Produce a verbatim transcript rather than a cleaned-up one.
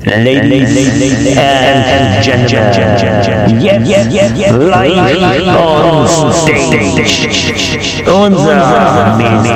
Ladies and gentlemen, jetzt live on stage, unser